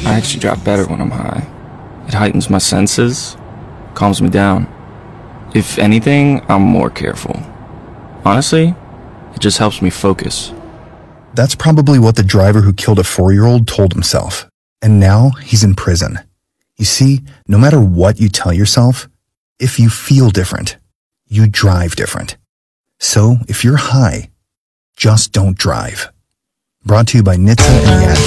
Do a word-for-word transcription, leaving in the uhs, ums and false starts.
I actually drive better when I'm high. It heightens my senses, calms me down. If anything, I'm more careful. Honestly, it just helps me focus. That's probably what the driver who killed a four-year-old told himself. And now he's in prison. You see, no matter what you tell yourself, if you feel different, you drive different. So if you're high, just don't drive. Brought to you by N H T S A and Yad.